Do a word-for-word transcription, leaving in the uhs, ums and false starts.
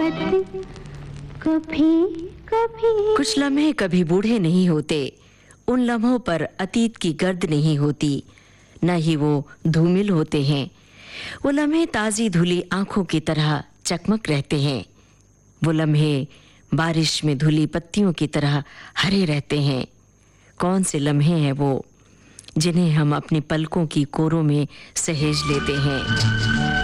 मोहब्बत कभी कभी। कुछ लम्हे कभी बूढ़े नहीं होते, उन लम्हों पर अतीत की गर्द नहीं होती, न ही वो धूमिल होते हैं। वो लम्हे ताज़ी धुली आंखों की तरह चकमक रहते हैं। वो लम्हे बारिश में धुली पत्तियों की तरह हरे रहते हैं। कौन से लम्हे हैं वो जिन्हें हम अपनी पलकों की कोरों में सहेज लेते हैं।